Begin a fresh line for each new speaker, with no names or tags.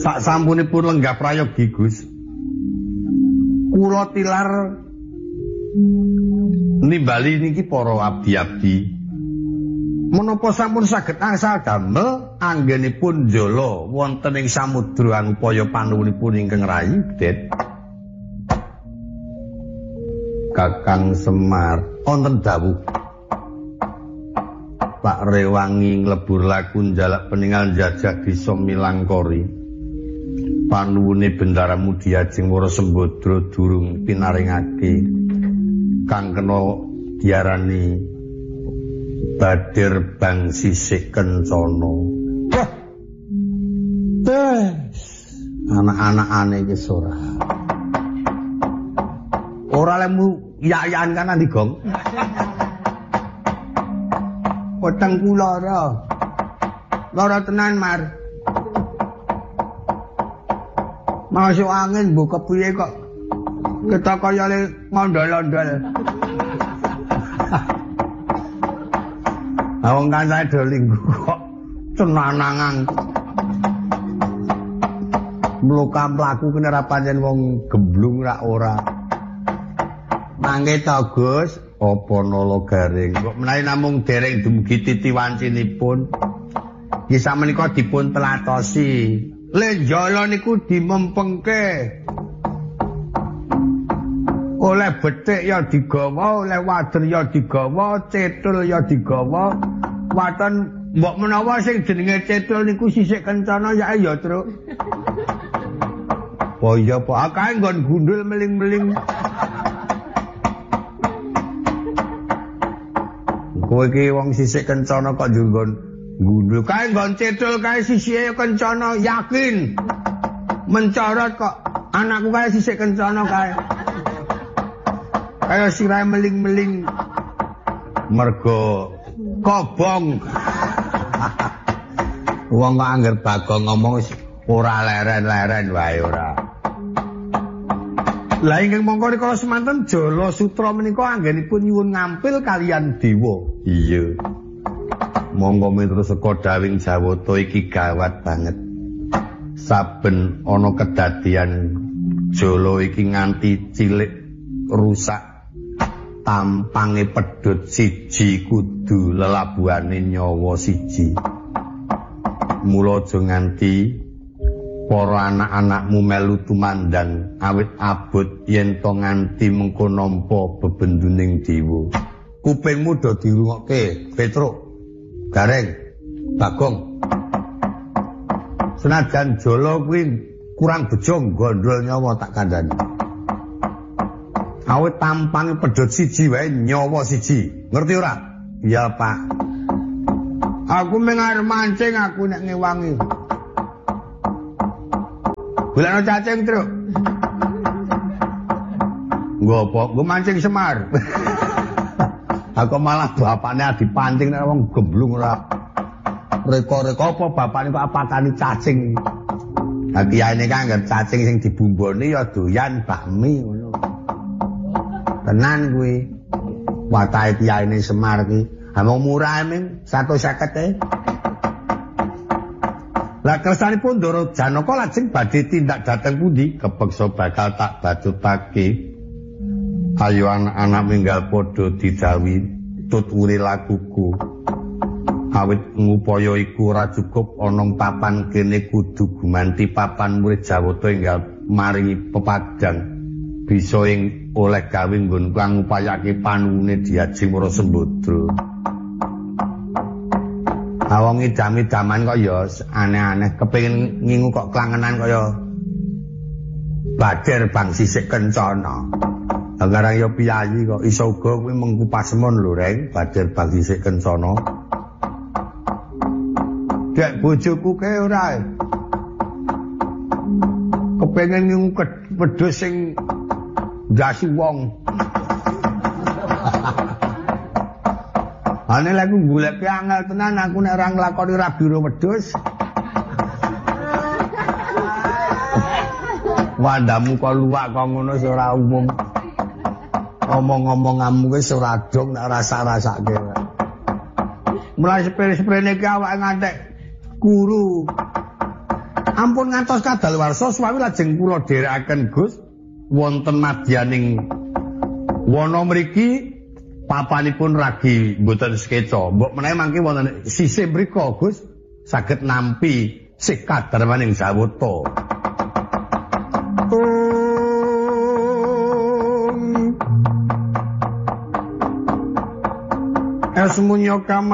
Sak sampunipun lenggah prayogi Gus. Kula tilar nimbali niki para abdi-abdi. Menapa sampun saged angsal damel anggenipun njala wonten ing samudra angupaya panuwunipun ingkang rayi Det. Kakang Semar wonten dawuh. Pak Rewangi nglebur laku njalak peninggal jajah desa Milangkori. Panuwune Bendara Mudia Ajeng Wara Sembadra durung pinaringake kang kena diarani Badir Bang Sisik Kencana. Anak-anakane iki ora. Ora lemu yayan kan ndi, Gong? Weteng kula ora. Lara tenan, Mar. Masuk angin mbok kepiye kok kita kaya le ngondol-ondol. Awang kan saya dolinggu kok cenanangan. Mluka mlaku kene ra pancen wong gemblung ra ora. Mangke to Gus, apa nala garing kok menawi namung dereng dumugi titi wancinipun. Nggih samenika dipun telatosi. Le jala niku dimempengke. Oleh betik ya digawa, oleh wader ya digawa, cetul ya digawa. Waton mbok menawa sing jenenge cetul niku Sisik Kencana ya ya, Truk. Oh iya, Pak, akae nggon gundul meling-meling. Kowe iki wong Sisik Kencana kok nggon gundul. Kae nggon cetul kae Sisik Kencana yakin. Mencorot kok anakku kae Sisik Kencana kae. Kaya sirahe meling-meling. Mergo kobong. Wong kok angger Bagong ngomong ora leren-leren wae ora. Lah ingkang mongko rikala semanten Jala Sutra menika anggenipun nyuwun ngampil kaliyan dewa. Iya. Monggo miturut saka dawing Jawata iki gawat banget. Saben ana kedadian Jala iki nganti cilik rusak. Tampange pedhot siji kudu lelabuhane nyawa siji. Mula aja nganti para anak-anakmu melu tumandang awit abot yen to nganti mengko nampa bebenduning dewa. Kupingmu do dirungokke, Petruk. Gareng, Bagong. Senajan Jala kuwi kurang bejo gondol nyawa tak kandhani. Awit tampange pedhot siji wae nyawa siji. Ngerti ora? Iya, Pak. Aku mengar mancing aku nek ngewangi. Golekno cacing, Truk. Nggo apa? Nggo mancing Semar. Aku malah bapakne dipancing nek wong gemblung ora. Reka-reka apa bapakne kok apakane cacing. Lah kiyaine kan ngger cacing sing dibumboni ya doyan bakmi ngono. Tenan kuwi. Watahe kiyaine Semar ki. Ha mung murah ming 150 Lah kersanipun Ndara Janaka lajeng badhe tindak dhateng pundi? Kepeksa bakal tak bacutake. Ayo anak-anak minggal padha didhawuhi tuturi lakuku. Awit ngupaya iku ora cukup ana papan kene kudu gumanti papan murid Jawata enggal maringi pepadang. Bisa ing oleh gawe nggon kang ngupayake panuwune Diajeng Wara Sembadra. Awang idam-idaman kok ya aneh-aneh, kepengin ngingu kok klangenan kaya Badir Bang Sisik Kencana. Anggarang ya piyayi kok iso uga kuwi mengkupasemon lho, Reng, Badir Bang Sisik Kencana. Dek bojoku kae ora. Kepengin ngingu wedhus sing ndasi wong. Ane lek golek angel tenan aku nek ora nglakoni rabi ro wedhus. Wandamu kok luwak kok ngono ora umum. Omong-omonganmu wis ora dong nek rasa-rasake. Mulai sepele-sepelene iki awake ngantek guru. Ampun ngantos kadaluwarsa suami lajeng kula dherekaken Gus wonten madyaning wana mriki papanipun ragi mboten sekeca. Mbok menawi mangke wonten sisih mriku Gus saged nampi sih kadarmaning Jawata. Esmunya